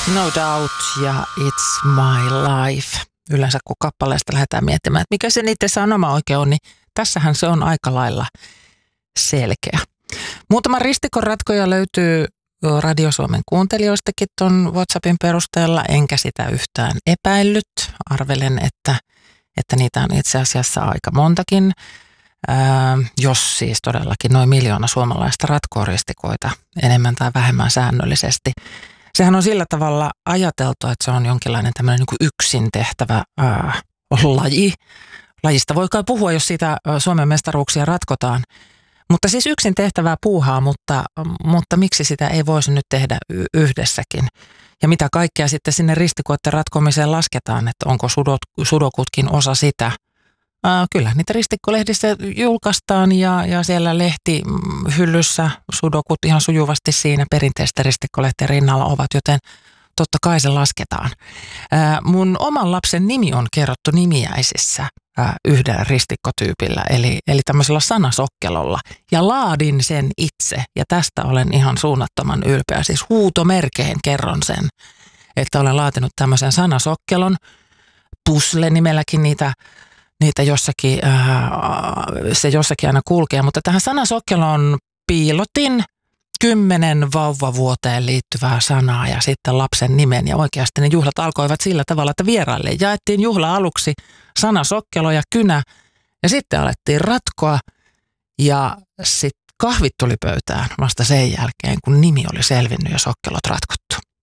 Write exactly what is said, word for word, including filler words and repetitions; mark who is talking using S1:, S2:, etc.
S1: No Doubt ja It's My Life. Yleensä kun kappaleesta lähdetään miettimään, että mikä se niiden sanoma oikein on, niin tässähän se on aika lailla selkeä. Muutama ristikon ratkoja löytyy Radio Suomen kuuntelijoistakin tuon WhatsAppin perusteella, enkä sitä yhtään epäillyt. Arvelen, että, että niitä on itse asiassa aika montakin, ää, jos siis todellakin noin miljoona suomalaista ratkoo ristikoita enemmän tai vähemmän säännöllisesti. Sehän on sillä tavalla ajateltu, että se on jonkinlainen tämmöinen niin kuin yksin tehtävä ää, laji. Lajista voi kai puhua, jos siitä Suomen mestaruuksia ratkotaan. Mutta siis yksin tehtävää puuhaa, mutta, mutta miksi sitä ei voisi nyt tehdä yhdessäkin? Ja mitä kaikkea sitten sinne ristikoiden ratkomiseen lasketaan, että onko sudot, sudokutkin osa sitä? Ää, kyllä, niitä ristikkolehdissä julkaistaan ja, ja siellä lehtihyllyssä sudokut ihan sujuvasti siinä perinteistä ristikkolehtien rinnalla ovat, joten totta kai se lasketaan. Ää, mun oman lapsen nimi on kerrottu nimiäisissä ää, yhdellä ristikkotyypillä, eli, eli tämmöisellä sanasokkelolla. Ja laadin sen itse, ja tästä olen ihan suunnattoman ylpeä. Siis huutomerkein kerron sen, että olen laatinut tämmöisen sanasokkelon. Pusle-nimelläkin niitä Niitä jossakin, ää, se jossakin aina kulkee, mutta tähän sanasokkeloon piilotin kymmenen vauvavuoteen liittyvää sanaa ja sitten lapsen nimen. Ja oikeasti ne juhlat alkoivat sillä tavalla, että vieraille jaettiin juhla aluksi sanasokkelo ja kynä ja sitten alettiin ratkoa ja sitten kahvit tuli pöytään vasta sen jälkeen, kun nimi oli selvinnyt ja sokkelot ratkottu.